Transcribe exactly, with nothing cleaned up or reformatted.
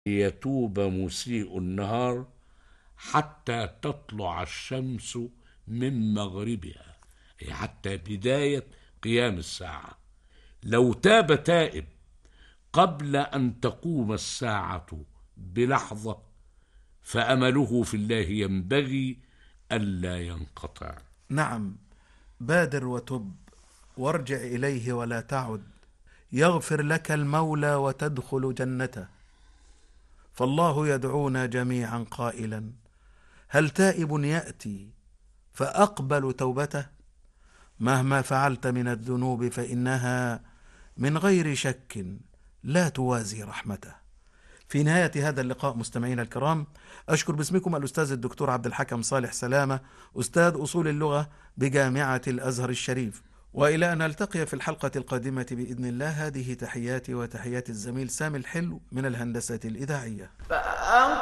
يتوب مسيء النهار حتى تطلع الشمس من مغربها، أي حتى بداية قيام الساعة. لو تاب تائب قبل أن تقوم الساعة بلحظة فأمله في الله ينبغي ألا ينقطع. نعم، بادر وتب وارجع إليه ولا تعد، يغفر لك المولى وتدخل جنته. فالله يدعونا جميعا قائلا: هل تائب يأتي فأقبل توبته؟ مهما فعلت من الذنوب فإنها من غير شك لا توازي رحمته. في نهاية هذا اللقاء مستمعينا الكرام، أشكر باسمكم الأستاذ الدكتور عبد الحكم صالح سلامة، أستاذ أصول اللغة بجامعة الأزهر الشريف. وإلى أن نلتقي في الحلقة القادمة بإذن الله، هذه تحياتي وتحيات الزميل سامي الحلو من الهندسة الإذاعية.